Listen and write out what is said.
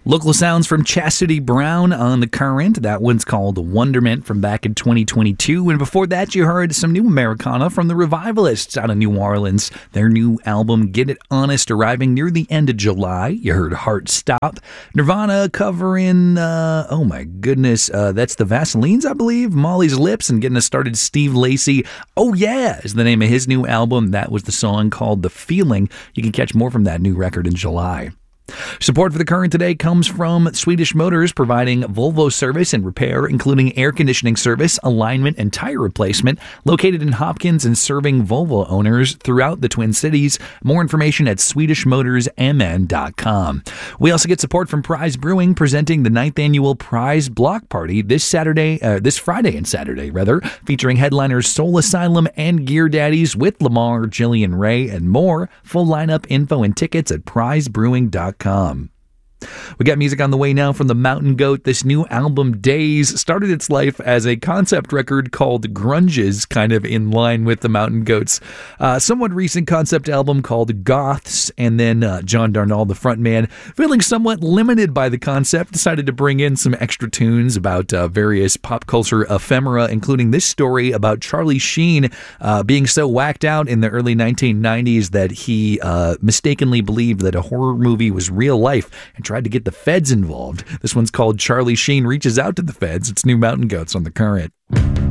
Local sounds from Chastity Brown on The Current. That one's called Wonderment from back in 2022. And before that, you heard some new Americana from the Revivalists out of New Orleans. Their new album, Get It Honest, arriving near the end of July. You heard Heart Stop. Nirvana covering, that's the Vaselines, I believe. Molly's Lips, and getting us started, Steve Lacy. Oh Yeah is the name of his new album. That was the song called The Feeling. You can catch more from that new record in July. Support for The Current today comes from Swedish Motors, providing Volvo service and repair, including air conditioning service, alignment, and tire replacement, located in Hopkins and serving Volvo owners throughout the Twin Cities. More information at swedishmotorsmn.com. We also get support from Prize Brewing, presenting the 9th annual Prize Block Party this Friday and Saturday, featuring headliners Soul Asylum and Gear Daddies with Lamar, Jillian Ray, and more. Full lineup, info, and tickets at prizebrewing.com. We got music on the way now from the Mountain Goat. This new album, Days, started its life as a concept record called Grunges, kind of in line with the Mountain Goats' somewhat recent concept album called Goths. And then John Darnall, the frontman, feeling somewhat limited by the concept, decided to bring in some extra tunes about various pop culture ephemera, including this story about Charlie Sheen being so whacked out in the early 1990s that he mistakenly believed that a horror movie was real life and tried to get the feds involved. This one's called Charlie Sheen Reaches Out to the Feds. It's new Mountain Goats on The Current.